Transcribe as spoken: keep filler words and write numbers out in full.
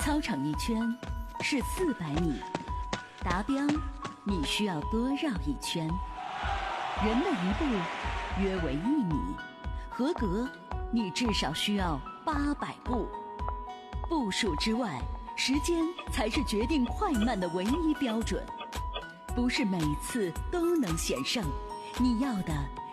操场一圈是四百米，达标你需要多绕一圈。人的一步约为一米，合格你至少需要八百步。步数之外，时间才是决定快慢的唯一标准。不是每次都能险胜，你要的